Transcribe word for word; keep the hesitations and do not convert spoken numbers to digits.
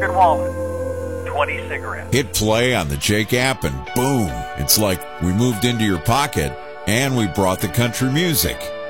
Morgan Wallen. twenty cigarettes. Hit play on the Jake app and boom, it's like we moved into your pocket and we brought the country music.